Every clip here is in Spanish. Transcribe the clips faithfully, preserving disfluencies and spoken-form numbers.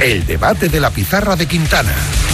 El debate de la pizarra de Quintana.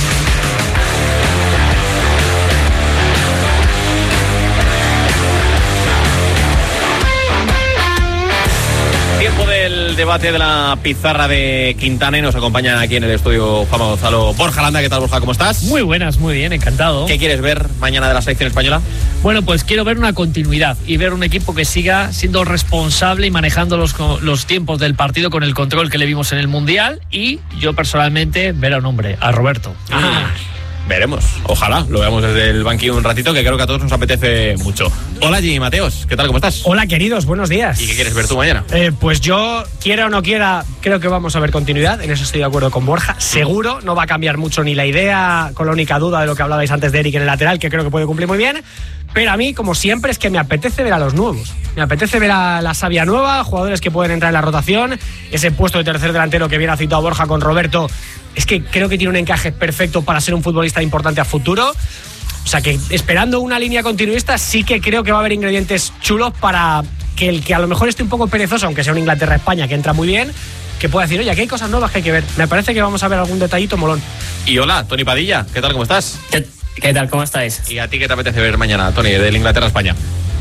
Tiempo del debate de la pizarra de Quintana y nos acompañan aquí en el estudio Juan Gonzalo Borja Landa. ¿Qué tal, Borja? ¿Cómo estás? Muy buenas, muy bien, encantado. ¿Qué quieres ver mañana de la selección española? Bueno, pues quiero ver una continuidad y ver un equipo que siga siendo responsable y manejando los, los tiempos del partido con el control que le vimos en el Mundial, y yo personalmente ver a un hombre, a Roberto. Ah. Veremos, ojalá lo veamos desde el banquillo un ratito, que creo que a todos nos apetece mucho. Hola, Jimmy Mateos, ¿qué tal? ¿Cómo estás? Hola, queridos, buenos días. ¿Y qué quieres ver tú mañana? Eh, pues yo, quiera o no quiera, creo que vamos a ver continuidad, en eso estoy de acuerdo con Borja. Seguro no va a cambiar mucho ni la idea, con la única duda de lo que hablabais antes de Eric en el lateral, que creo que puede cumplir muy bien. Pero a mí, como siempre, es que me apetece ver a los nuevos. Me apetece ver a la savia nueva, jugadores que pueden entrar en la rotación. Ese puesto de tercer delantero que bien ha citado Borja con Roberto, es que creo que tiene un encaje perfecto para ser un futbolista importante a futuro. O sea que, esperando una línea continuista, sí que creo que va a haber ingredientes chulos para que el que a lo mejor esté un poco perezoso, aunque sea un Inglaterra-España que entra muy bien, que pueda decir, oye, aquí hay cosas nuevas que hay que ver. Me parece que vamos a ver algún detallito molón. Y hola, Tony Padilla, ¿qué tal? ¿Cómo estás? ¿Qué, qué tal? ¿Cómo estáis? ¿Y a ti qué te apetece ver mañana, Tony, del Inglaterra-España?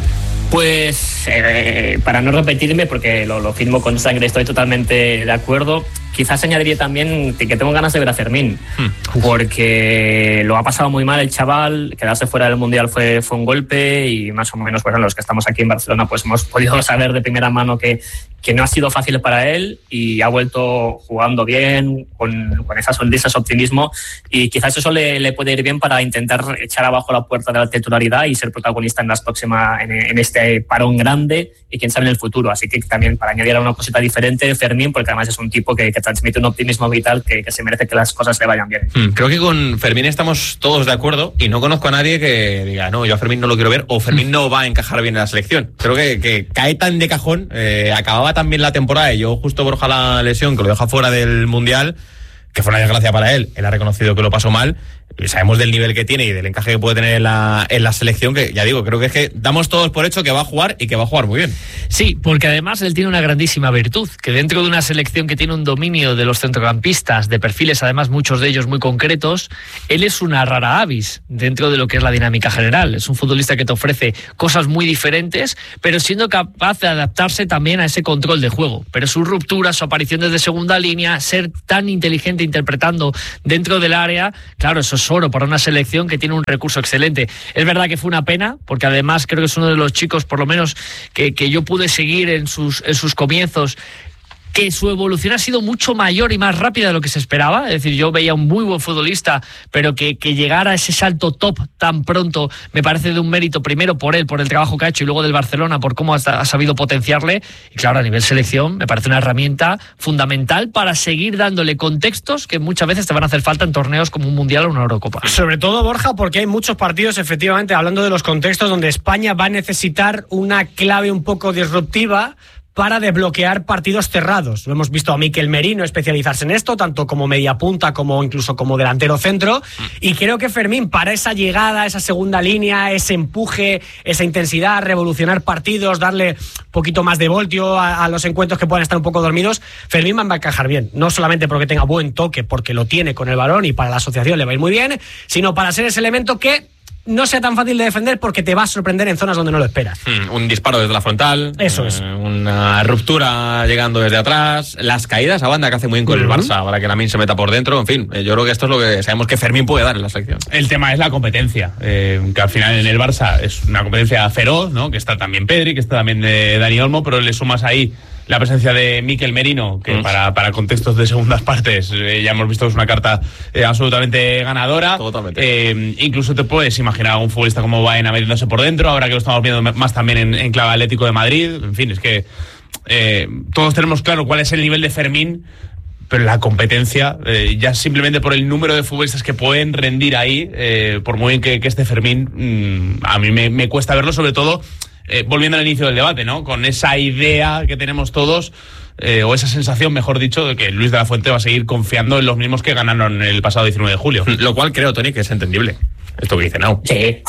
Pues, eh, para no repetirme, porque lo, lo firmo con sangre, estoy totalmente de acuerdo. Quizás añadiría también que, que tengo ganas de ver a Fermín, hmm. porque lo ha pasado muy mal el chaval. Quedarse fuera del Mundial fue, fue un golpe, y más o menos, bueno, los que estamos aquí en Barcelona pues hemos podido saber de primera mano que, que no ha sido fácil para él, y ha vuelto jugando bien, con, con esa sonrisa, ese optimismo, y quizás eso le, le puede ir bien para intentar echar abajo la puerta de la titularidad y ser protagonista en las próximas, en, en este parón grande, y quién sabe en el futuro. Así que también, para añadir una cosita diferente, Fermín, porque además es un tipo que, que transmite un optimismo vital que, que se merece que las cosas le vayan bien. Hmm, creo que con Fermín estamos todos de acuerdo, y no conozco a nadie que diga, no, yo a Fermín no lo quiero ver, o Fermín no va a encajar bien en la selección. Creo que, que cae tan de cajón, eh, acababa tan bien la temporada, y yo justo Borja la lesión que lo deja fuera del Mundial, que fue una desgracia para él. Él ha reconocido que lo pasó mal. Sabemos del nivel que tiene y del encaje que puede tener en la, en la selección, que ya digo, creo que es que damos todos por hecho que va a jugar, y que va a jugar muy bien. Sí, porque además él tiene una grandísima virtud, que dentro de una selección que tiene un dominio de los centrocampistas, de perfiles además muchos de ellos muy concretos, él es una rara avis dentro de lo que es la dinámica general. Es un futbolista que te ofrece cosas muy diferentes, pero siendo capaz de adaptarse también a ese control de juego. Pero su ruptura, su aparición desde segunda línea, ser tan inteligente interpretando dentro del área, claro, eso es oro para una selección que tiene un recurso excelente. Es verdad que fue una pena, porque además creo que es uno de los chicos, por lo menos, que, que yo pude seguir en sus, en sus comienzos, que su evolución ha sido mucho mayor y más rápida de lo que se esperaba. Es decir, yo veía un muy buen futbolista, pero que, que llegara a ese salto top tan pronto me parece de un mérito, primero por él, por el trabajo que ha hecho, y luego del Barcelona, por cómo ha, ha sabido potenciarle. Y claro, a nivel selección me parece una herramienta fundamental para seguir dándole contextos que muchas veces te van a hacer falta en torneos como un Mundial o una Eurocopa. Sobre todo, Borja, porque hay muchos partidos, efectivamente, hablando de los contextos, donde España va a necesitar una clave un poco disruptiva para desbloquear partidos cerrados. Lo hemos visto a Mikel Merino especializarse en esto, tanto como mediapunta como incluso como delantero centro, y creo que Fermín, para esa llegada, esa segunda línea, ese empuje, esa intensidad, revolucionar partidos, darle un poquito más de voltio a, a los encuentros que puedan estar un poco dormidos, Fermín va a encajar bien, no solamente porque tenga buen toque, porque lo tiene con el balón y para la asociación le va a ir muy bien, sino para ser ese elemento que no sea tan fácil de defender, porque te va a sorprender en zonas donde no lo esperas. Hmm, un disparo desde la frontal. Eso es. Eh, una ruptura llegando desde atrás. Las caídas a banda que hace muy bien con uh-huh. el Barça, para que Lamine se meta por dentro. En fin, eh, yo creo que esto es lo que sabemos que Fermín puede dar en la selección. El tema es la competencia, eh, que al final en el Barça es una competencia feroz, ¿no? Que está también Pedri, que está también eh, Dani Olmo, pero le sumas ahí la presencia de Mikel Merino, que mm. para, para contextos de segundas partes eh, ya hemos visto que es una carta eh, absolutamente ganadora. Totalmente. Eh, incluso te puedes imaginar a un futbolista como Baena metiéndose por dentro, ahora que lo estamos viendo más también en, en clave Atlético de Madrid. En fin, es que eh, todos tenemos claro cuál es el nivel de Fermín, pero la competencia, eh, ya simplemente por el número de futbolistas que pueden rendir ahí, eh, por muy bien que, que esté Fermín, mmm, a mí me, me cuesta verlo, sobre todo Eh, volviendo al inicio del debate, ¿no? Con esa idea que tenemos todos, eh, o esa sensación, mejor dicho, de que Luis de la Fuente va a seguir confiando en los mismos que ganaron el pasado diecinueve de julio. Lo cual creo, Tony, que es entendible. Esto que dice Nau. Sí,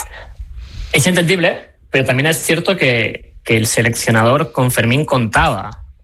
es entendible, pero también es cierto que, que el seleccionador con Fermín contaba.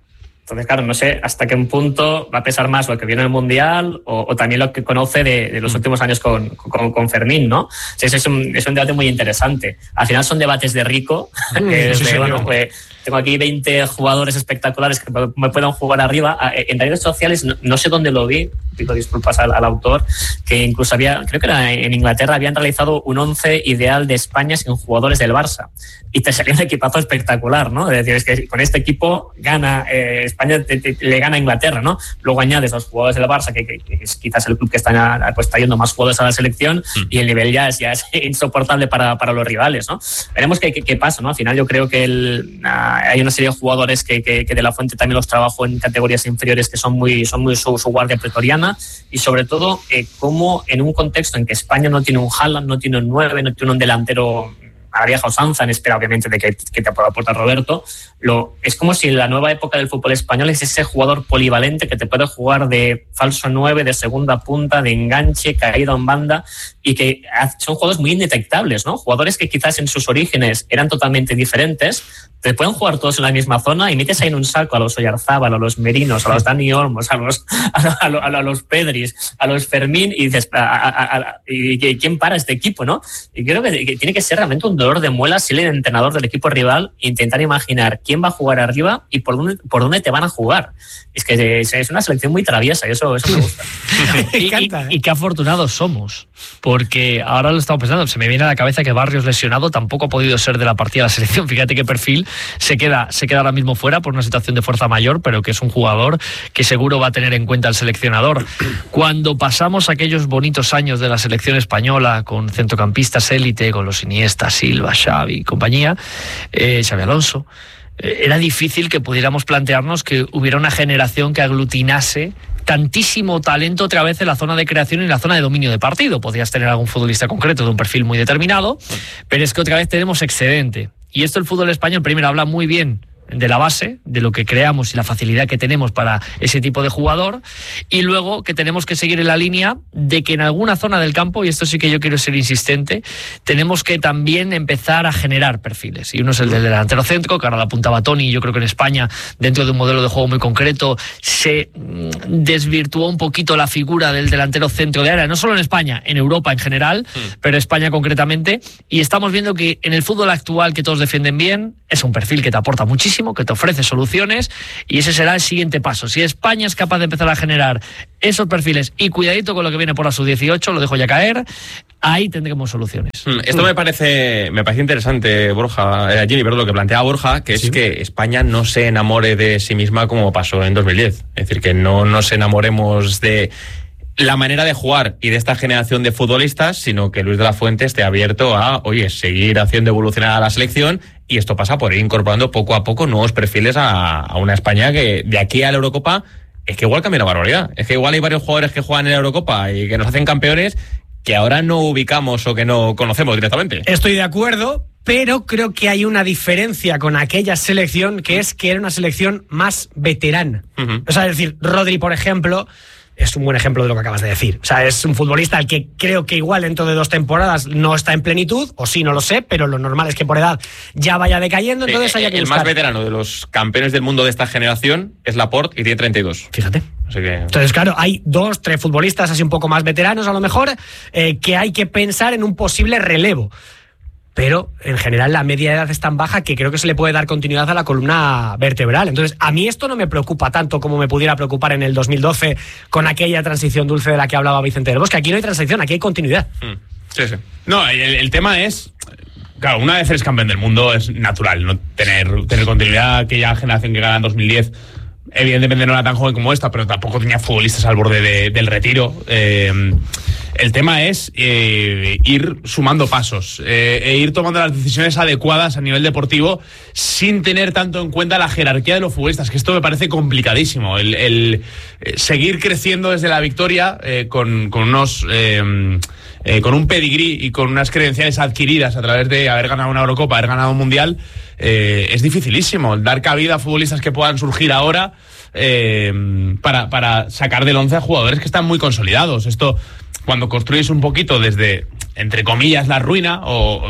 Entonces, claro, no sé hasta qué punto va a pesar más lo que viene en el Mundial o, o también lo que conoce de, de los últimos años con, con, con Fermín, ¿no? O sea, es, un, es un debate muy interesante. Al final son debates de rico, que es sí, de, sí, bueno, sí. pues, tengo aquí veinte jugadores espectaculares que me puedan jugar arriba. En redes sociales, no, no sé dónde lo vi, pido disculpas al, al autor, que incluso había, creo que era en Inglaterra, habían realizado un once ideal de España sin jugadores del Barça. Y te salía un equipazo espectacular, ¿no? Es decir, es que con este equipo gana, eh, España te, te, le gana a Inglaterra, ¿no? Luego añades los jugadores del Barça, que, que, que es quizás el club que está, pues, está yendo más jugadores a la selección, mm. y el nivel ya es, ya es insoportable para, para los rivales, ¿no? Veremos qué, qué, qué pasa, ¿no? Al final yo creo que el, uh, hay una serie de jugadores que, que, que de la Fuente también los trabajo en categorías inferiores que son muy, son muy su, su guardia pretoriana, y sobre todo eh, cómo en un contexto en que España no tiene un Haaland, no tiene un nueve, no tiene un delantero a la vieja usanza, en espera obviamente de que, que te pueda aportar Roberto, lo, es como si la nueva época del fútbol español es ese jugador polivalente que te puede jugar de falso nueve, de segunda punta, de enganche, caído en banda, y que son jugadores muy indetectables, ¿no? Jugadores que quizás en sus orígenes eran totalmente diferentes, te pueden jugar todos en la misma zona y metes ahí en un saco a los Oyarzábal, a los Merinos, a los Dani Olmos, a los, a, a, a, a los Pedris, a los Fermín, y dices, a, a, a, y ¿quién para este equipo, no? Y creo que, que tiene que ser realmente un dolor de muelas si el entrenador del equipo rival intentar imaginar quién va a jugar arriba y por dónde, por dónde te van a jugar. Es que es una selección muy traviesa y eso, eso me gusta. y, y, y qué afortunados somos, porque ahora lo estamos pensando, se me viene a la cabeza que Barrios lesionado tampoco ha podido ser de la partida de la selección. Fíjate qué perfil, se queda, se queda ahora mismo fuera por una situación de fuerza mayor, pero que es un jugador que seguro va a tener en cuenta el seleccionador. Cuando pasamos aquellos bonitos años de la selección española con centrocampistas élite, con los Iniesta, Silva, Xavi y compañía, eh, Xavi Alonso, era difícil que pudiéramos plantearnos que hubiera una generación que aglutinase tantísimo talento otra vez en la zona de creación y en la zona de dominio de partido. Podrías tener algún futbolista concreto de un perfil muy determinado, pero es que otra vez tenemos excedente. Y esto el fútbol español primero habla muy bien de la base, de lo que creamos y la facilidad que tenemos para ese tipo de jugador, y luego que tenemos que seguir en la línea de que en alguna zona del campo, y esto sí que yo quiero ser insistente, tenemos que también empezar a generar perfiles, y uno es el del delantero centro, que ahora lo apuntaba Tony. Yo creo que en España, dentro de un modelo de juego muy concreto, se desvirtuó un poquito la figura del delantero centro de área, no solo en España, en Europa en general, mm. pero España concretamente, y estamos viendo que en el fútbol actual, que todos defienden bien, es un perfil que te aporta muchísimo, que te ofrece soluciones, y ese será el siguiente paso. Si España es capaz de empezar a generar esos perfiles, y cuidadito con lo que viene por la sub dieciocho, lo dejo ya caer, ahí tendremos soluciones. Esto me parece me parece interesante, Borja, eh, Jimmy, perdón, lo que plantea Borja, que es ¿sí? que España no se enamore de sí misma como pasó en dos mil diez. Es decir, que no nos enamoremos de la manera de jugar y de esta generación de futbolistas, sino que Luis de la Fuente esté abierto a, oye, seguir haciendo evolucionar a la selección, y esto pasa por ir incorporando poco a poco nuevos perfiles a, a una España que de aquí a la Eurocopa es que igual cambia la barbaridad. Es que igual hay varios jugadores que juegan en la Eurocopa y que nos hacen campeones que ahora no ubicamos o que no conocemos directamente. Estoy de acuerdo, pero creo que hay una diferencia con aquella selección, que es que era una selección más veterana. Uh-huh. O sea, es decir, Rodri, por ejemplo, es un buen ejemplo de lo que acabas de decir. O sea, es un futbolista al que creo que igual dentro de dos temporadas no está en plenitud, o sí, no lo sé, pero lo normal es que por edad ya vaya decayendo, entonces sí, haya que el buscar. más veterano de los campeones del mundo de esta generación es Laporte y tiene treinta y dos. Fíjate. Así que... Entonces, claro, hay dos, tres futbolistas así un poco más veteranos a lo mejor, eh, que hay que pensar en un posible relevo. Pero en general la media de edad es tan baja que creo que se le puede dar continuidad a la columna vertebral. Entonces, a mí esto no me preocupa tanto como me pudiera preocupar en el dos mil doce con aquella transición dulce de la que hablaba Vicente del Bosque. Aquí no hay transición, aquí hay continuidad. Sí, sí. No, el, el tema es, claro, una vez eres campeón del mundo es natural no tener, tener continuidad. Aquella generación que gana en dos mil diez, evidentemente no era tan joven como esta, pero tampoco tenía futbolistas al borde de, del retiro. Eh, el tema es eh, ir sumando pasos eh, e ir tomando las decisiones adecuadas a nivel deportivo sin tener tanto en cuenta la jerarquía de los futbolistas, que esto me parece complicadísimo. El, el eh, seguir creciendo desde la victoria eh, con, con unos... Eh, Eh, con un pedigrí y con unas credenciales adquiridas a través de haber ganado una Eurocopa, haber ganado un Mundial, eh, es dificilísimo. Dar cabida a futbolistas que puedan surgir ahora eh, para, para sacar del once a jugadores que están muy consolidados. Esto, cuando construyes un poquito desde, entre comillas, la ruina, o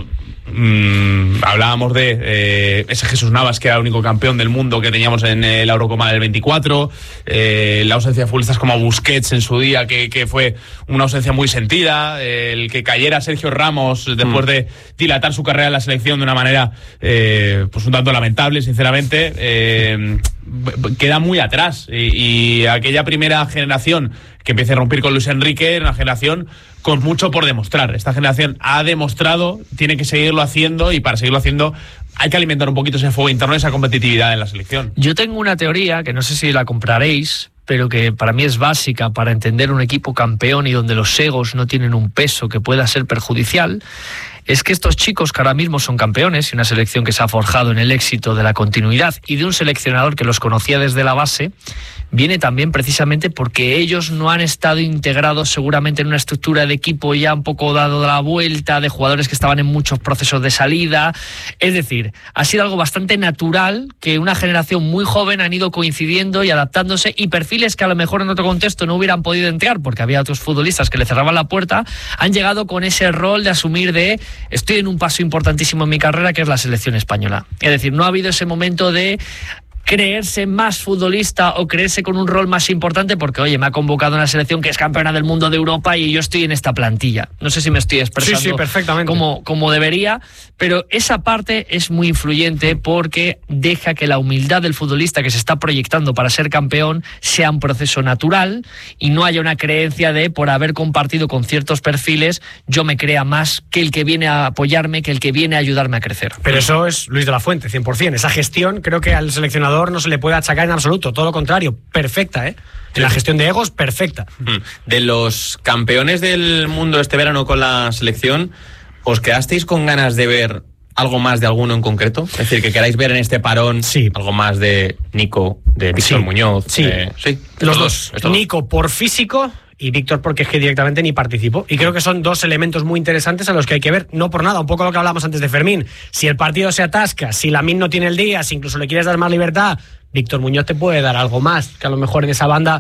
Mm, hablábamos de eh, ese Jesús Navas, que era el único campeón del mundo que teníamos en eh, la Eurocopa del veinticuatro, eh, la ausencia de futbolistas como Busquets en su día, que, que fue una ausencia muy sentida, eh, el que cayera Sergio Ramos después mm. de dilatar su carrera en la selección de una manera eh, pues un tanto lamentable, sinceramente, eh, queda muy atrás, y, y aquella primera generación que empieza a romper con Luis Enrique, una generación con mucho por demostrar. Esta generación ha demostrado, tiene que seguirlo haciendo, y para seguirlo haciendo hay que alimentar un poquito ese fuego interno, esa competitividad en la selección. Yo tengo una teoría que no sé si la compraréis, pero que para mí es básica para entender un equipo campeón y donde los egos no tienen un peso que pueda ser perjudicial. Es que estos chicos que ahora mismo son campeones y una selección que se ha forjado en el éxito de la continuidad y de un seleccionador que los conocía desde la base, viene también precisamente porque ellos no han estado integrados seguramente en una estructura de equipo ya un poco dado la vuelta, de jugadores que estaban en muchos procesos de salida. Es decir, ha sido algo bastante natural que una generación muy joven han ido coincidiendo y adaptándose, y perfiles que a lo mejor en otro contexto no hubieran podido entrar porque había otros futbolistas que le cerraban la puerta, han llegado con ese rol de asumir de estoy en un paso importantísimo en mi carrera, que es la selección española. Es decir, no ha habido ese momento de creerse más futbolista o creerse con un rol más importante porque, oye, me ha convocado una selección que es campeona del mundo de Europa y yo estoy en esta plantilla. No sé si me estoy expresando sí, sí, perfectamente. Como, como debería, pero esa parte es muy influyente porque deja que la humildad del futbolista que se está proyectando para ser campeón sea un proceso natural y no haya una creencia de, por haber compartido con ciertos perfiles, yo me crea más que el que viene a apoyarme, que el que viene a ayudarme a crecer. Pero eso es Luis de la Fuente, cien por ciento. Esa gestión creo que al seleccionador no se le puede achacar en absoluto, todo lo contrario, perfecta, ¿eh? En la gestión de egos, perfecta. De los campeones del mundo este verano con la selección, ¿os quedasteis con ganas de ver algo más de alguno en concreto? Es decir, que queráis ver en este parón sí. algo más de Nico, de Víctor sí. Muñoz. Sí, de... sí los dos. dos. Nico por físico y Víctor porque es que directamente ni participó. Y creo que son dos elementos muy interesantes a los que hay que ver, no por nada, un poco lo que hablábamos antes de Fermín. Si el partido se atasca, si Lamine no tiene el día, si incluso le quieres dar más libertad, Víctor Muñoz te puede dar algo más, que a lo mejor en esa banda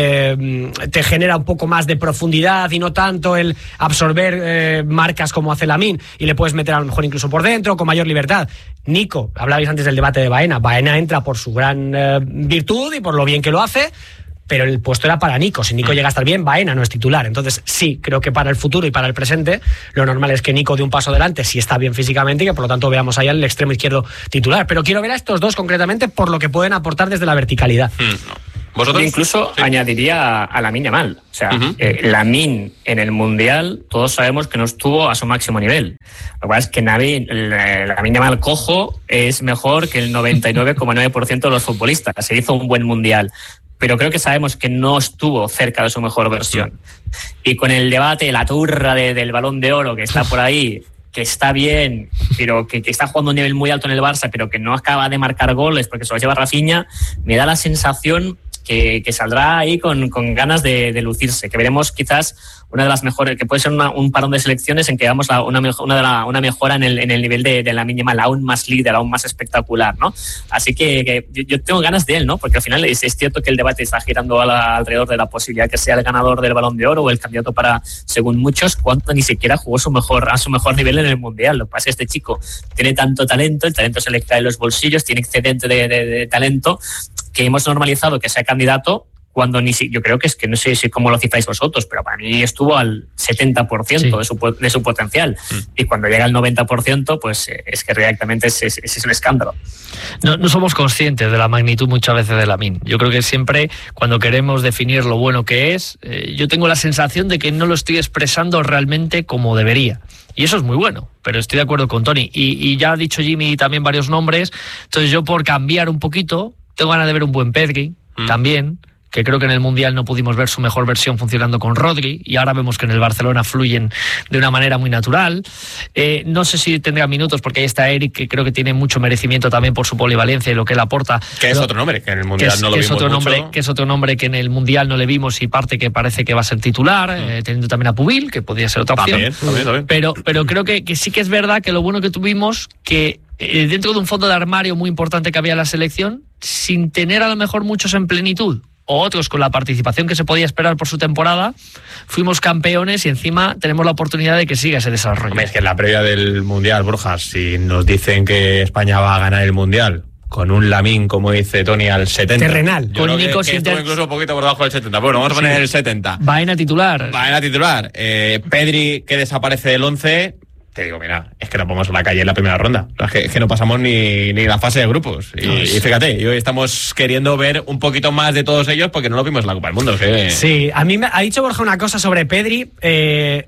eh, te genera un poco más de profundidad y no tanto el absorber eh, marcas como hace Lamine, y le puedes meter a lo mejor incluso por dentro con mayor libertad. Nico, hablabais antes del debate de Baena, Baena entra por su gran eh, virtud y por lo bien que lo hace, pero el puesto era para Nico. Si Nico llega a estar bien, Baena no es titular. Entonces sí, creo que para el futuro y para el presente lo normal es que Nico dé un paso adelante si está bien físicamente y que por lo tanto veamos ahí al extremo izquierdo titular. Pero quiero ver a estos dos concretamente por lo que pueden aportar desde la verticalidad. Mm, no. ¿Vosotros? Yo incluso sí. añadiría a Lamine Yamal. O sea, uh-huh. eh, Lamine en el Mundial todos sabemos que no estuvo a su máximo nivel. Lo que pasa es que Lamine Yamal cojo es mejor que el noventa y nueve coma nueve por ciento de los futbolistas. Se hizo un buen Mundial, pero creo que sabemos que no estuvo cerca de su mejor versión. Y con el debate, la turra de, del Balón de Oro que está por ahí, que está bien, pero que, que está jugando a un nivel muy alto en el Barça, pero que no acaba de marcar goles porque se los lleva Rafinha, me da la sensación que, que saldrá ahí con, con ganas de, de lucirse, que veremos quizás una de las mejores, que puede ser una, un parón de selecciones en que veamos la, una, una, de la, una mejora en el, en el nivel de, de Lamine Yamal, aún más líder, aún más espectacular, ¿no? Así que, que yo, yo tengo ganas de él, ¿no? Porque al final es, es cierto que el debate está girando a la, alrededor de la posibilidad que sea el ganador del Balón de Oro o el candidato para, según muchos, cuando ni siquiera jugó su mejor, a su mejor nivel en el Mundial. Lo que pasa es que este chico tiene tanto talento, el talento se le cae en los bolsillos, tiene excedente de, de, de talento, que hemos normalizado que sea candidato cuando ni si, yo creo que es que no sé si cómo lo cifráis vosotros, pero para mí estuvo al setenta por ciento sí. de, su, de su potencial. Mm. Y cuando llega al noventa por ciento, pues es que directamente es, es, es un escándalo. No, no somos conscientes de la magnitud muchas veces de Lamine. Yo creo que siempre cuando queremos definir lo bueno que es, eh, yo tengo la sensación de que no lo estoy expresando realmente como debería. Y eso es muy bueno, pero estoy de acuerdo con Tony. Y, y ya ha dicho Jimmy también varios nombres, entonces yo por cambiar un poquito, tengo ganas de ver un buen Pedri mm. también, que creo que en el Mundial no pudimos ver su mejor versión funcionando con Rodri, y ahora vemos que en el Barcelona fluyen de una manera muy natural. Eh, no sé si tendrá minutos, porque ahí está Eric, que creo que tiene mucho merecimiento también por su polivalencia y lo que él aporta. Que es otro nombre, que en el Mundial es, no lo que vimos es otro mucho. Nombre, que es otro nombre que en el Mundial no le vimos y parte que parece que va a ser titular, mm. eh, teniendo también a Pubil, que podría ser otra opción. También, también, también. Pero, pero creo que, que sí que es verdad que lo bueno que tuvimos, que eh, dentro de un fondo de armario muy importante que había en la selección, sin tener a lo mejor muchos en plenitud, o otros con la participación que se podía esperar por su temporada, fuimos campeones y encima tenemos la oportunidad de que siga ese desarrollo. Hombre, es que en la previa del Mundial, Borja, si nos dicen que España va a ganar el Mundial con un Lamín, como dice Tony, al setenta. Terrenal. Yo Con creo Nico que, que Sinter- estuvo incluso un poquito por debajo del setenta. Bueno, vamos a poner Sí. el setenta. Vaina titular. Vaina titular. Eh, Pedri, que desaparece del once. Te digo, mira, es que nos vamos a la calle en la primera ronda. Es que, es que no pasamos ni, ni la fase de grupos. Y, y fíjate, y hoy estamos queriendo ver un poquito más de todos ellos porque no lo vimos en la Copa del Mundo. Que... Sí, a mí me ha dicho Borja una cosa sobre Pedri. Eh,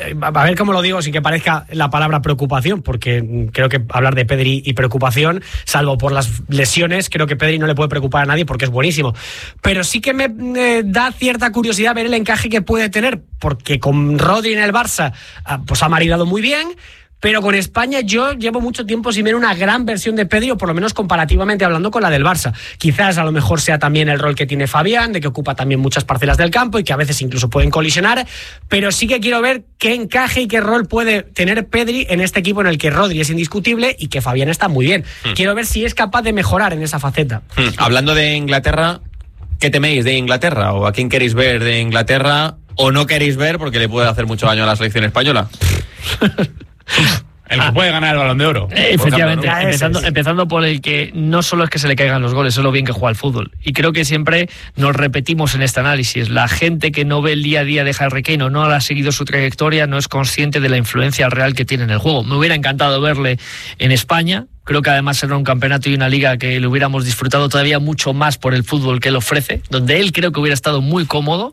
a ver cómo lo digo sin que parezca la palabra preocupación, porque creo que hablar de Pedri y preocupación, salvo por las lesiones, creo que Pedri no le puede preocupar a nadie porque es buenísimo. Pero sí que me eh, da cierta curiosidad ver el encaje que puede tener, porque con Rodri en el Barça pues ha maridado muy bien. Pero con España yo llevo mucho tiempo sin ver una gran versión de Pedri, o por lo menos comparativamente hablando con la del Barça. Quizás a lo mejor sea también el rol que tiene Fabián, de que ocupa también muchas parcelas del campo y que a veces incluso pueden colisionar, pero sí que quiero ver qué encaje y qué rol puede tener Pedri en este equipo en el que Rodri es indiscutible y que Fabián está muy bien. Hmm. Quiero ver si es capaz de mejorar en esa faceta. Hmm. Hablando de Inglaterra, ¿qué teméis de Inglaterra? ¿O a quién queréis ver de Inglaterra? ¿O no queréis ver porque le puede hacer mucho daño a la selección española? El que ah. puede ganar el Balón de Oro. Eh, efectivamente, por ejemplo, ¿no? empezando, ese, sí. empezando por el que no solo es que se le caigan los goles, es lo bien que juega al fútbol. Y creo que siempre nos repetimos en este análisis. La gente que no ve el día a día de Harry Kane o no ha seguido su trayectoria no es consciente de la influencia real que tiene en el juego. Me hubiera encantado verle en España. Creo que además era un campeonato y una liga que le hubiéramos disfrutado todavía mucho más por el fútbol que él ofrece, donde él creo que hubiera estado muy cómodo.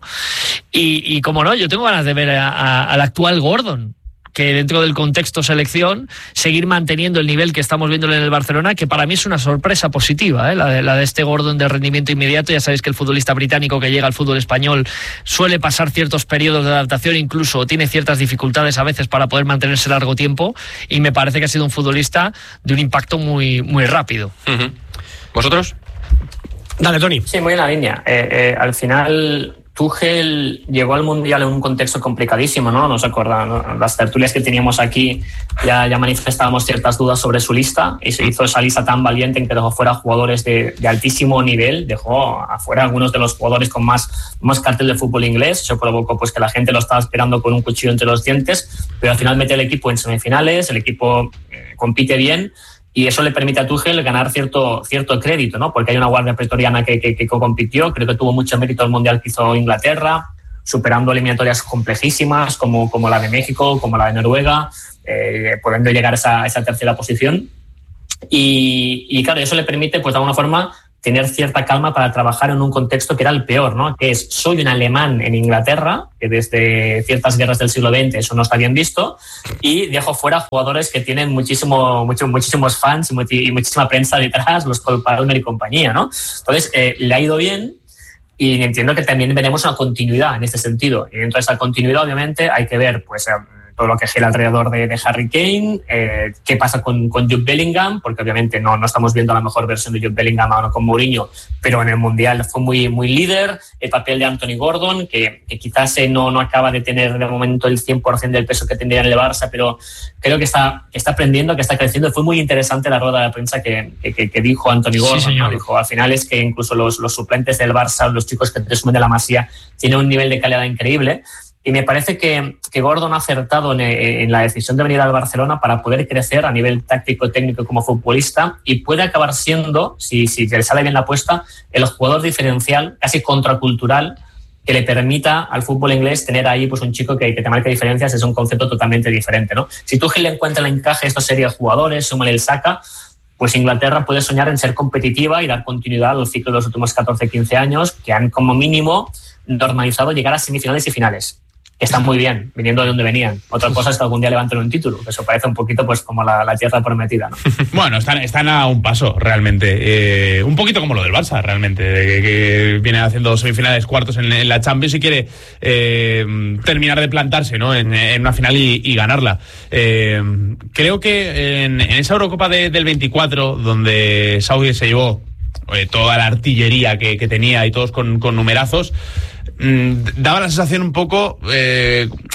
Y, y como no, yo tengo ganas de ver a, a, al actual Gordon, que dentro del contexto selección, seguir manteniendo el nivel que estamos viéndole en el Barcelona, que para mí es una sorpresa positiva, ¿eh? la, de, la de este Gordon de rendimiento inmediato. Ya sabéis que el futbolista británico que llega al fútbol español suele pasar ciertos periodos de adaptación, incluso tiene ciertas dificultades a veces para poder mantenerse largo tiempo, y me parece que ha sido un futbolista de un impacto muy, muy rápido. Uh-huh. ¿Vosotros? Dale, Tony. Sí, muy en la línea. Eh, eh, al final... Tuchel llegó al Mundial en un contexto complicadísimo, ¿no? Nos acordan, ¿no? Las tertulias que teníamos aquí ya, ya manifestábamos ciertas dudas sobre su lista, y se hizo esa lista tan valiente en que dejó fuera jugadores de, de altísimo nivel, dejó afuera algunos de los jugadores con más, más cartel de fútbol inglés. Eso provocó pues, que la gente lo estaba esperando con un cuchillo entre los dientes, pero al final mete el equipo en semifinales, el equipo eh, compite bien. Y eso le permite a Tuchel ganar cierto, cierto crédito, ¿no? Porque hay una guardia pretoriana que, que, que compitió. Creo que tuvo mucho mérito el Mundial que hizo Inglaterra, superando eliminatorias complejísimas como, como la de México, como la de Noruega, eh, pudiendo llegar a esa, a esa tercera posición. Y, y claro, eso le permite, pues de alguna forma, tener cierta calma para trabajar en un contexto que era el peor, ¿no? Que es, soy un alemán en Inglaterra, que desde ciertas guerras del siglo veinte eso no está bien visto, y dejo fuera jugadores que tienen muchísimo, mucho, muchísimos fans y, much- y muchísima prensa detrás, los Cole Palmer y compañía, ¿no? Entonces, eh, le ha ido bien, y entiendo que también veremos una continuidad en este sentido. Y dentro de esa continuidad, obviamente, hay que ver, pues, eh, todo lo que gira alrededor de, de Harry Kane, eh, qué pasa con, con Jude Bellingham, porque obviamente no, no estamos viendo la mejor versión de Jude Bellingham ahora con Mourinho, pero en el Mundial fue muy, muy líder. El papel de Anthony Gordon, que, que quizás eh, no, no acaba de tener de momento el cien por ciento del peso que tendría en el Barça, pero creo que está, que está aprendiendo, que está creciendo. Fue muy interesante la rueda de prensa que, que, que dijo Anthony Gordon. Sí, ¿no? Dijo, al final es que incluso los, los suplentes del Barça, los chicos que te sumen de la Masía, tienen un nivel de calidad increíble. Y me parece que, que Gordon ha acertado en, en la decisión de venir al Barcelona para poder crecer a nivel táctico, técnico como futbolista, y puede acabar siendo, si, si le sale bien la apuesta, el jugador diferencial, casi contracultural, que le permita al fútbol inglés tener ahí pues, un chico que, que te marque diferencias. Es un concepto totalmente diferente, ¿no? Si Tuchel le encuentra el encaje a esta serie de jugadores, súmale el Saka, pues Inglaterra puede soñar en ser competitiva y dar continuidad al ciclo de los últimos catorce quince años, que han como mínimo normalizado llegar a semifinales y finales. Que están muy bien, viniendo de donde venían. Otra cosa es que algún día levanten un título. Eso parece un poquito pues como la, la tierra prometida, ¿no? Bueno, están, están a un paso, realmente. Eh, un poquito como lo del Barça, realmente. De que, que viene haciendo semifinales, cuartos en, en la Champions y quiere eh, terminar de plantarse, ¿no? en, en una final y, y ganarla. Eh, creo que en, en esa Eurocopa de, del veinticuatro, donde Saudi se llevó eh, toda la artillería que, que tenía y todos con, con numerazos, daba la sensación un poco eh,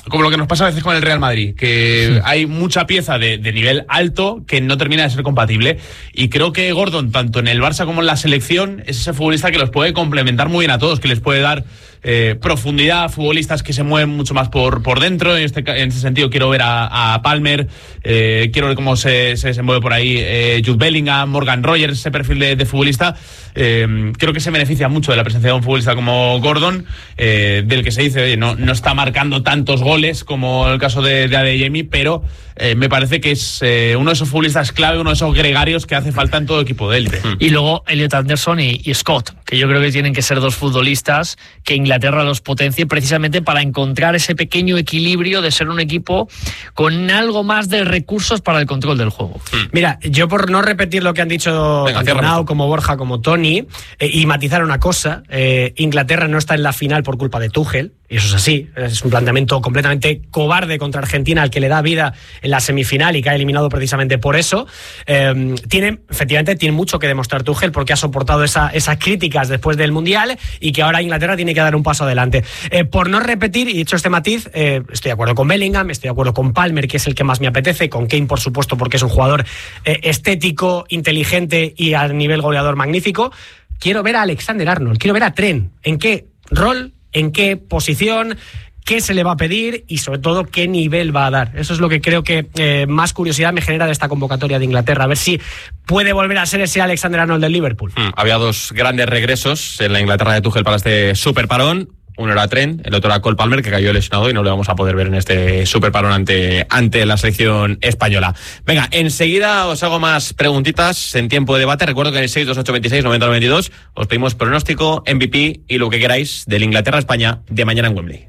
como lo que nos pasa a veces con el Real Madrid, que sí. hay mucha pieza de, de nivel alto que no termina de ser compatible. Y creo que Gordon, tanto en el Barça como en la selección, es ese futbolista que los puede complementar muy bien a todos, que les puede dar eh, profundidad, futbolistas que se mueven mucho más por, por dentro. En este, en ese sentido quiero ver a, a Palmer, eh, quiero ver cómo se, se desenvuelve por ahí eh, Jude Bellingham, Morgan Rogers, ese perfil de, de futbolista. Eh, creo que se beneficia mucho de la presencia de un futbolista como Gordon, eh, del que se dice, oye, no, no está marcando tantos goles como el caso de, de Adeyemi, pero eh, me parece que es eh, uno de esos futbolistas clave, uno de esos gregarios que hace falta en todo equipo de élite. Y luego Elliot Anderson y, y Scott, que yo creo que tienen que ser dos futbolistas que Inglaterra los potencie precisamente para encontrar ese pequeño equilibrio de ser un equipo con algo más de recursos para el control del juego. Mira, yo por no repetir lo que han dicho Venga, tanto Nao como Borja como Tony, eh, y matizar una cosa, eh, Inglaterra no está en la final por culpa de Tuchel, y eso es así, es un planteamiento completamente cobarde contra Argentina al que le da vida en la semifinal y que ha eliminado precisamente por eso. Eh, tiene, efectivamente, tiene mucho que demostrar Tuchel porque ha soportado esa, esas críticas después del Mundial y que ahora Inglaterra tiene que dar un paso adelante. Eh, por no repetir, y dicho este matiz, eh, estoy de acuerdo con Bellingham, estoy de acuerdo con Palmer, que es el que más me apetece, con Kane, por supuesto, porque es un jugador eh, estético, inteligente y a nivel goleador magnífico. Quiero ver a Alexander-Arnold, quiero ver a Trent. ¿En qué rol? ¿En qué posición? ¿Qué se le va a pedir? Y sobre todo, ¿qué nivel va a dar? Eso es lo que creo que eh, más curiosidad me genera de esta convocatoria de Inglaterra. A ver si puede volver a ser ese Alexander-Arnold del Liverpool. Mm, había dos grandes regresos en la Inglaterra de Tuchel para este super parón. Uno era Trent, el otro era Cole Palmer, que cayó lesionado y no le vamos a poder ver en este super parón ante, ante la selección española. Venga, enseguida os hago más preguntitas en tiempo de debate. Recuerdo que en el seis dos ocho veintiséis noventa noventa y dos os pedimos pronóstico, M V P y lo que queráis del Inglaterra-España de mañana en Wembley.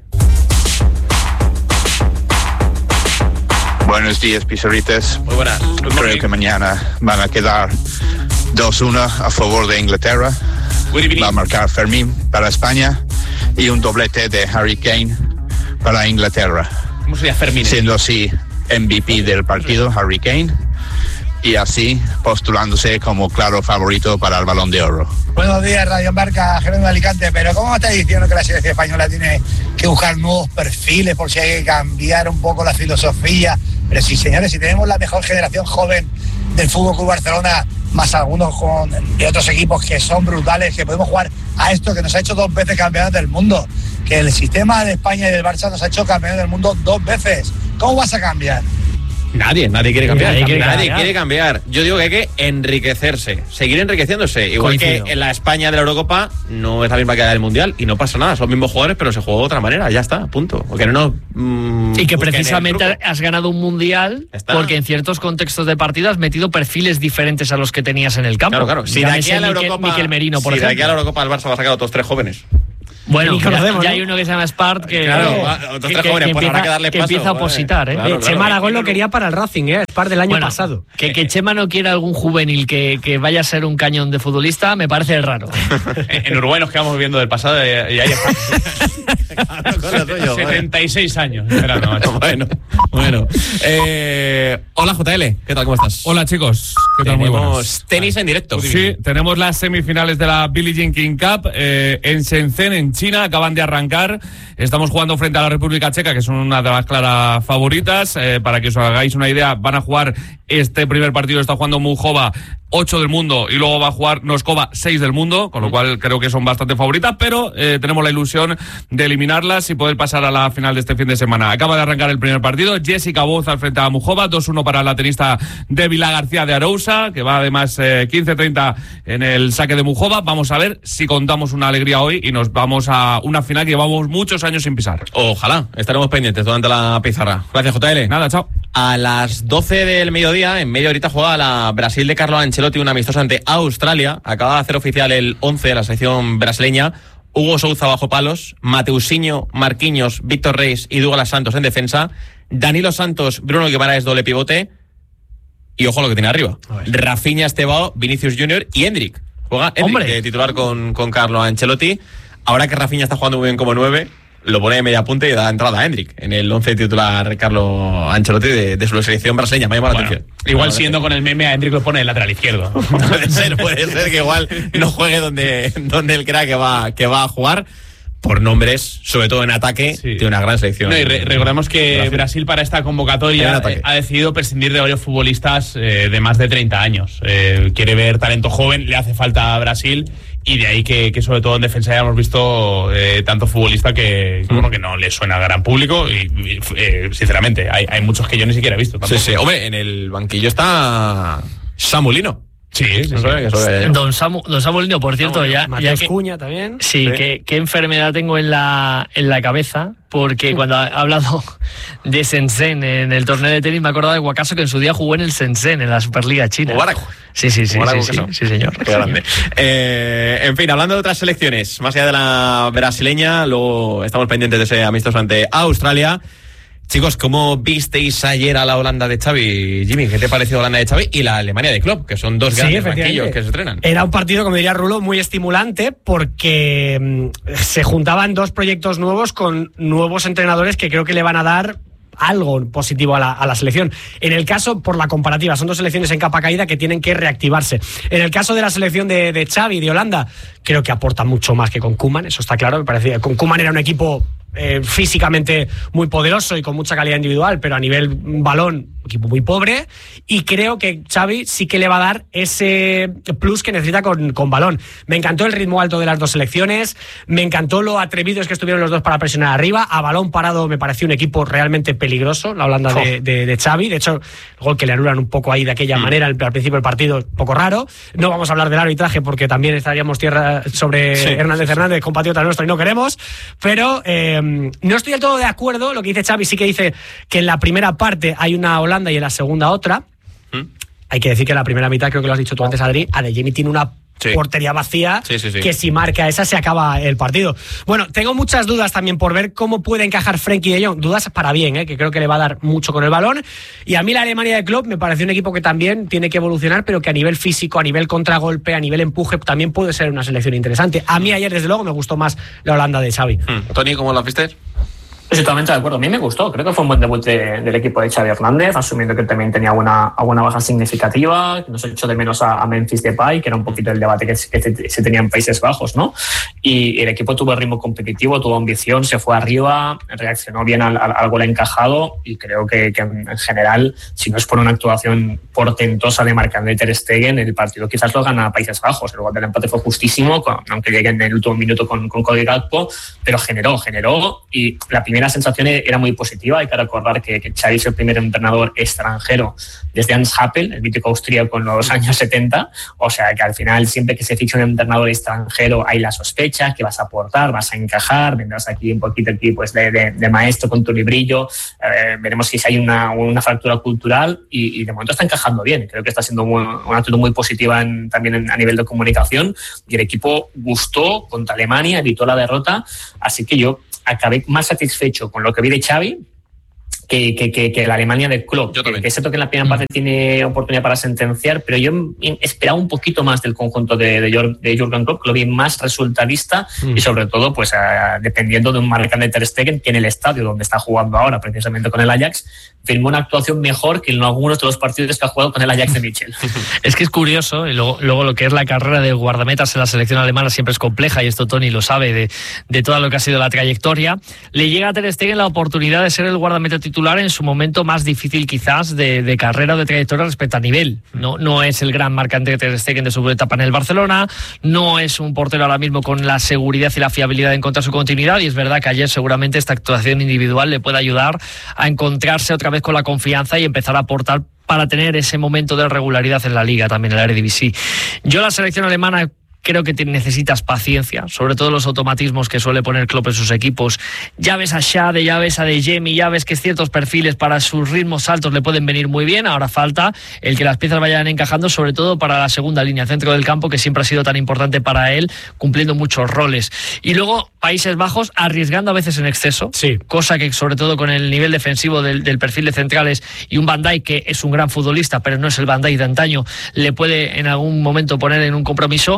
Buenos días, Pizarritas. Muy buenas. Creo que mañana van a quedar dos uno a favor de Inglaterra. Va a marcar Fermín para España y un doblete de Harry Kane para Inglaterra. ¿Cómo sería Fermín? Siendo así M V P del partido, Harry Kane, y así postulándose como claro favorito para el Balón de Oro. Buenos días, Radio Marca, Jerónimo de Alicante. Pero ¿cómo estáis diciendo que la selección española tiene que buscar nuevos perfiles por si hay que cambiar un poco la filosofía? Pero sí, señores, si tenemos la mejor generación joven del Fútbol Club Barcelona, más algunos con, de otros equipos que son brutales, que podemos jugar a esto que nos ha hecho dos veces campeones del mundo, que el sistema de España y del Barça nos ha hecho campeones del mundo dos veces. ¿Cómo vas a cambiar? Nadie, nadie quiere cambiar. Nadie quiere Nadie cambiar. quiere cambiar. Yo digo que hay que enriquecerse, seguir enriqueciéndose. Igual Coincido. que en la España de la Eurocopa no es la misma que la del Mundial y no pasa nada. Son los mismos jugadores, pero se juega de otra manera. Ya está, punto. Porque no nos. Mmm, Y que busquen el precisamente truco. has ganado un mundial Está. porque en ciertos contextos de partido has metido perfiles diferentes a los que tenías en el campo. Claro, claro. Si de Llámese aquí a la Miquel- Eurocopa. Miquel Merino, por si de ejemplo. aquí a la Eurocopa el Barça va a sacar a otros tres jóvenes. Bueno, Ni ya, conocemos, ya ¿no? hay uno que se llama Spart que, Claro, que- otros que- tres jóvenes, que pues habrá empieza, que darle que paso, empieza a joder. opositar, ¿eh? Claro, Eh, claro. Chema Aragón lo quería para el Racing, ¿eh? Spar del año Bueno, pasado. Que, que Chema no quiera algún juvenil que, que vaya a ser un cañón de futbolista me parece raro. En Uruguay nos quedamos viviendo del pasado y, y ahí Con lo tuyo, joder. setenta y seis años. esperando, macho. Bueno, bueno. Eh, hola, J L. ¿Qué tal? ¿Cómo estás? Hola chicos, ¿qué tal? Muy buenas. Tenemos tenis en directo. Sí, tenemos las semifinales de la Billie Jean King Cup eh, en Shenzhen, en China, acaban de arrancar. Estamos jugando frente a la República Checa, que son una de las claras favoritas. Eh, para que os hagáis una idea, van a jugar este primer partido, está jugando Mujova, ocho del mundo, y luego va a jugar Noskova, seis del mundo, con lo cual creo que son bastante favoritas, pero eh, tenemos la ilusión de eliminarlas y poder pasar a la final de este fin de semana. Acaba de arrancar el primer partido, Jessica Boz al frente a Mujova, dos uno para la tenista de Vila García de Arousa, que va además eh, quince treinta en el saque de Mujova. Vamos a ver si contamos una alegría hoy y nos vamos a una final que llevamos muchos años sin pisar. Ojalá, estaremos pendientes durante la pizarra. Gracias, J L. Nada, chao. A las doce del mediodía, en media horita, juega la Brasil de Carlo Ancelotti, una amistosa ante Australia. Acaba de hacer oficial el once de la selección brasileña. Hugo Souza bajo palos, Mateusinho, Marquinhos, Víctor Reis y Douglas Santos en defensa, Danilo Santos, Bruno Guimaraes doble pivote y ojo lo que tiene arriba, Rafinha, Estevao, Vinicius Junior y Endrick. Juega Endrick, ¡Hombre! de titular con, con Carlo Ancelotti. Ahora que Rafinha está jugando muy bien como nueve, lo pone de media punta y da entrada a Endrick en el once titular Carlo Ancelotti de, de su selección brasileña. Me llama la Bueno, atención. igual Bueno, siendo con el meme a Hendrik lo pone en lateral izquierdo. Puede ser, puede ser que igual no juegue donde, donde él crea que va, que va a jugar. por nombres, sobre todo en ataque, sí. tiene una gran selección. No, y re recordemos que Brasil. Brasil para esta convocatoria eh, ha decidido prescindir de varios futbolistas eh, de más de treinta años. Eh, quiere ver talento joven, le hace falta a Brasil, y de ahí que, que sobre todo en defensa ya hemos visto eh, tanto futbolista que, que, mm. bueno, que no le suena a gran público, y, y eh, sinceramente hay, hay muchos que yo ni siquiera he visto. Sí, sí. Hombre, en el banquillo está Samulino. Sí, sí, sí. sí. Don, Samu, Don Samulino, por cierto, no, ya, Matías ya que, Cuña también. Sí, sí. ¿Qué, qué enfermedad tengo en la, en la cabeza, porque cuando ha hablado de Shenzhen en el torneo de tenis me he acordado de Guacaso, que en su día jugó en el Shenzhen, en la Superliga China. Mubarak. Sí, sí, sí, Mubarak, sí, sí, sí, señor. Qué grande. Eh, en fin, hablando de otras selecciones, más allá de la brasileña, luego estamos pendientes de ese amistoso ante Australia. Chicos, ¿cómo visteis ayer a la Holanda de Xavi? Jimmy, ¿qué te pareció la Holanda de Xavi y la Alemania de Klopp, que son dos grandes sí, banquillos que se estrenan? Era un partido, como diría Rulo, muy estimulante, porque mmm, se juntaban dos proyectos nuevos con nuevos entrenadores que creo que le van a dar algo positivo a la, a la selección. En el caso, por la comparativa, son dos selecciones en capa caída que tienen que reactivarse. En el caso de la selección de, de Xavi, de Holanda, creo que aporta mucho más que con Koeman, eso está claro. Me parecía, con Koeman era un equipo eh, físicamente muy poderoso y con mucha calidad individual, pero a nivel balón, equipo muy pobre, y creo que Xavi sí que le va a dar ese plus que necesita con, con balón. Me encantó el ritmo alto de las dos selecciones, me encantó lo atrevidos que estuvieron los dos para presionar arriba. A balón parado me pareció un equipo realmente peligroso, la Holanda de, de, de Xavi. De hecho, el gol que le anulan un poco ahí de aquella mm. manera al, al principio del partido, un poco raro. No vamos a hablar del arbitraje porque también estaríamos tierra sobre sí, Hernández sí, Hernández, sí. compatriota nuestro, y no queremos, pero eh, no estoy del todo de acuerdo. Lo que dice Xavi sí que dice que en la primera parte hay una Holanda y en la segunda otra. ¿Mm? Hay que decir que en la primera mitad, creo que lo has dicho tú antes, Adri, Adeyemi tiene una sí. portería vacía sí, sí, sí. que si marca esa se acaba el partido. Bueno, tengo muchas dudas también por ver cómo puede encajar Frenkie de Jong. Dudas para bien, ¿eh? que creo que le va a dar mucho con el balón. Y a mí la Alemania de Klopp me parece un equipo que también tiene que evolucionar, pero que a nivel físico, a nivel contragolpe, a nivel empuje, también puede ser una selección interesante. A mí ayer, desde luego, me gustó más la Holanda de Xavi. Hmm. Tony, ¿cómo la viste? Estoy totalmente de acuerdo. A mí me gustó. Creo que fue un buen debut de, del equipo de Xavi Hernández, asumiendo que también tenía alguna, alguna baja significativa, que nos echó de menos a, a Memphis Depay, que era un poquito el debate que, que se tenía en Países Bajos, ¿no? Y el equipo tuvo ritmo competitivo, tuvo ambición, se fue arriba, reaccionó bien al, al, al gol encajado, y creo que, que en general, si no es por una actuación portentosa de Marc-André ter Stegen, el partido quizás lo gana Países Bajos. El gol del empate fue justísimo, con, aunque llegue en el último minuto con, con Cody Gakpo, pero generó, generó, y la primera La sensación era muy positiva. Hay que recordar que, que Xavi es el primer entrenador extranjero desde Hans Happel, el mítico austríaco en los años setenta, o sea que al final siempre que se ficha un entrenador extranjero hay la sospecha que vas a aportar, vas a encajar, vendrás aquí un poquito aquí pues de, de, de maestro con tu librillo, eh, veremos si hay una, una fractura cultural, y, y de momento está encajando bien. Creo que está siendo muy, una actitud muy positiva en, también en, a nivel de comunicación, y el equipo gustó contra Alemania, evitó la derrota, así que yo acabé más satisfecho con lo que vi de Xavi que, que, que, que la Alemania del Klopp. Yo también. Que es cierto que en la primera parte tiene oportunidad para sentenciar, pero yo esperaba un poquito más del conjunto de, de, Jürgen, de Jürgen Klopp, que lo vi más resultadista mm. y sobre todo pues uh, dependiendo de un Marc-André ter Stegen, que en el estadio donde está jugando ahora, precisamente con el Ajax, firmó una actuación mejor que en algunos de los partidos que ha jugado con el Ajax de Michel. Es que es curioso, y luego, luego lo que es la carrera de guardametas en la selección alemana siempre es compleja, y esto Tony lo sabe de, de todo lo que ha sido la trayectoria. Le llega a ter Stegen la oportunidad de ser el guardameta titular en su momento más difícil quizás de, de carrera o de trayectoria respecto a nivel. No, no es el gran Marc-André ter Stegen de su etapa en el Barcelona, no es un portero ahora mismo con la seguridad y la fiabilidad de encontrar su continuidad, y es verdad que ayer seguramente esta actuación individual le puede ayudar a encontrarse otra vez con la confianza y empezar a aportar para tener ese momento de regularidad en la Liga, también en la Eredivisie. Yo la selección alemana creo que te necesitas paciencia, sobre todo los automatismos que suele poner Klopp en sus equipos. Ya ves a Schade, ya ves a Adeyemi, ya ves que ciertos perfiles para sus ritmos altos le pueden venir muy bien. Ahora falta el que las piezas vayan encajando, sobre todo para la segunda línea, centro del campo, que siempre ha sido tan importante para él, cumpliendo muchos roles. Y luego Países Bajos arriesgando a veces en exceso, sí. cosa que sobre todo con el nivel defensivo del, del perfil de centrales y un Van Dijk, que es un gran futbolista, pero no es el Van Dijk de antaño, le puede en algún momento poner en un compromiso.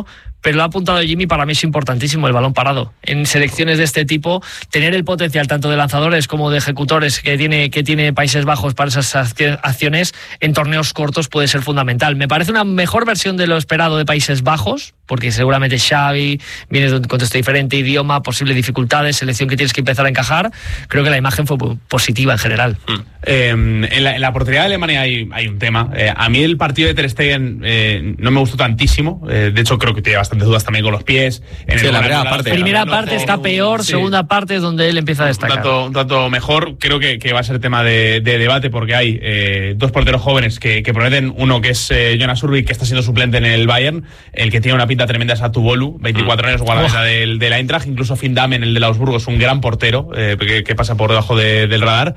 pero lo ha apuntado Jimmy, para mí es importantísimo el balón parado. En selecciones de este tipo, tener el potencial tanto de lanzadores como de ejecutores que tiene, que tiene Países Bajos para esas acciones en torneos cortos puede ser fundamental. Me parece una mejor versión de lo esperado de Países Bajos, porque seguramente Xavi viene de un contexto diferente, idioma, posibles dificultades, selección que tienes que empezar a encajar. Creo que la imagen fue positiva en general. Mm. Eh, en, la, en la portería de Alemania hay, hay un tema. Eh, a mí el partido de Ter Stegen eh, no me gustó tantísimo. Eh, de hecho, creo que tiene bastantes dudas también con los pies. En sí, el la primera parte, primera parte está peor, sí. Segunda parte es donde él empieza a destacar. Un tanto, un tanto mejor. Creo que, que va a ser tema de, de debate porque hay eh, dos porteros jóvenes que, que prometen. Uno que es eh, Jonas Urbik, que está siendo suplente en el Bayern. El que tiene una pinta tremenda es Atubolu, veinticuatro mm. años, guardameta oh. del, del Eintracht. Incluso Finn Damen, el de la Augsburgo, es un gran portero eh, que, que pasa por debajo de, del radar.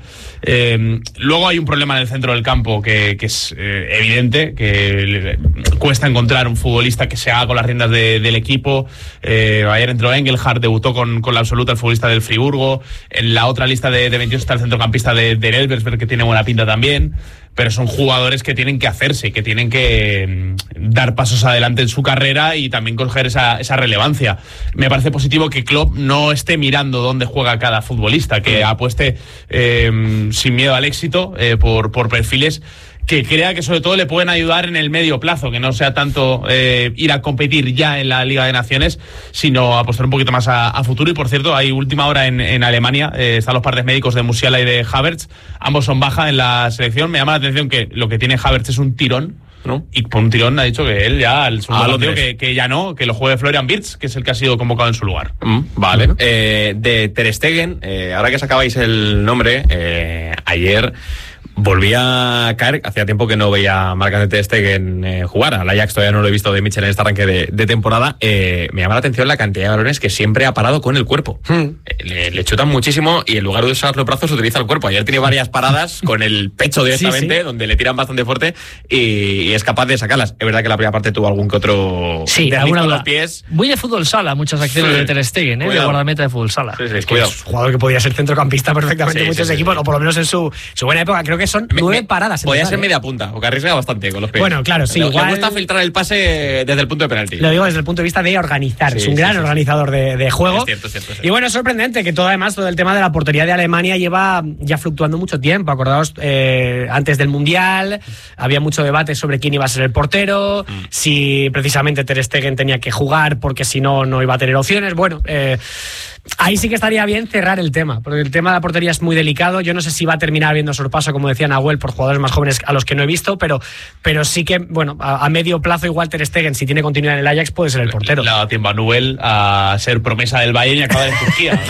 Eh, luego hay un problema en el centro del campo que, que es eh, evidente, que le, cuesta encontrar un futbolista que se haga con las riendas de, del equipo. Eh, ayer entró Engelhardt, debutó con, con la absoluta, el futbolista del Friburgo. En la otra lista de, de veintidós está el centrocampista de, de Elversberg, que tiene buena pinta también. Pero son jugadores que tienen que hacerse, que tienen que dar pasos adelante en su carrera y también coger esa, esa relevancia. Me parece positivo que Klopp no esté mirando dónde juega cada futbolista, que apueste eh, sin miedo al éxito eh, por, por perfiles que crea que sobre todo le pueden ayudar en el medio plazo, que no sea tanto eh, ir a competir ya en la Liga de Naciones, sino apostar un poquito más a, a futuro. Y por cierto, hay última hora en, en Alemania, eh, están los partes médicos de Musiala y de Havertz, ambos son baja en la selección. Me llama la atención que lo que tiene Havertz es un tirón, ¿no? Y por un tirón ha dicho que él ya, el segundo ah, partido, que, que ya no, que lo juegue Florian Wirtz, que es el que ha sido convocado en su lugar. Mm, vale. Uh-huh. Eh, de Ter Stegen, eh, ahora que sacabais el nombre, eh, ayer volví a caer, hacía tiempo que no veía a Marc-André Ter Stegen eh, jugar, al Ajax todavía no lo he visto de Mitchell en este arranque de, de temporada. Eh, me llama la atención la cantidad de balones que siempre ha parado con el cuerpo. Hmm. Eh, le, le chutan muchísimo y en lugar de usar los brazos utiliza el cuerpo. Ayer tiene varias paradas con el pecho directamente, sí, sí. donde le tiran bastante fuerte y, y es capaz de sacarlas. Es verdad que la primera parte tuvo algún que otro sí, alguna con los pies. Muy de fútbol sala, muchas acciones sí. de Ter Stegen, ¿eh? de guardameta de fútbol sala. Sí, sí, es que es un jugador que podía ser centrocampista perfectamente en sí, muchos sí, equipos, sí. o por lo menos en su, su buena época. Creo que son me, nueve me, paradas. Podía ser media punta, o que arriesga bastante con los pies. Bueno, claro, sí. Le, igual... le gusta filtrar el pase desde el punto de penalti. Lo digo desde el punto de vista de organizar. Sí, es un gran sí, sí, organizador de, de juego. Es cierto, es cierto, es cierto. Y bueno, es sorprendente que todo, además, todo el tema de la portería de Alemania lleva ya fluctuando mucho tiempo. Acordaos, eh, antes del Mundial había mucho debate sobre quién iba a ser el portero, mm. si precisamente Ter Stegen tenía que jugar porque si no, no iba a tener opciones. Bueno, eh, ahí sí que estaría bien cerrar el tema, porque el tema de la portería es muy delicado. Yo no sé si va a terminar viendo sorpaso, como decía Nahuel, por jugadores más jóvenes a los que no he visto, pero, pero sí que, bueno, a, a medio plazo igual Ter Stegen, si tiene continuidad en el Ajax, puede ser el portero. Le ha dado tiempo a Nahuel a ser promesa del Bayern y acabar en Turquía.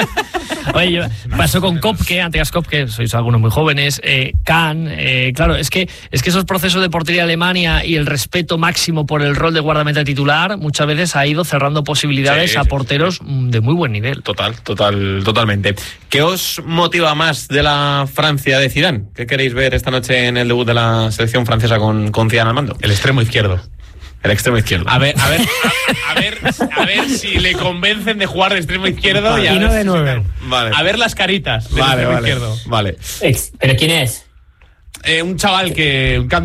Oye, yo, pasó con Kopke, Andreas Kopke, sois algunos muy jóvenes, eh, Kahn, eh, claro, es que, es que esos procesos de portería de Alemania y el respeto máximo por el rol de guardameta titular muchas veces ha ido cerrando posibilidades sí, a porteros sí, sí. de muy buen nivel. Total, total, totalmente. ¿Qué os motiva más de la Francia de Zidane? ¿Qué queréis ver esta noche en el debut de la selección francesa con, con Zidane al mando? El extremo izquierdo. El extremo izquierdo. A ver, a ver, a, a ver, a ver si le convencen de jugar de extremo izquierdo vale, y, a y no ver de nueve. Si vale. A ver las caritas del vale, extremo vale, izquierdo. Vale. ¿Pero quién es? Eh, un chaval que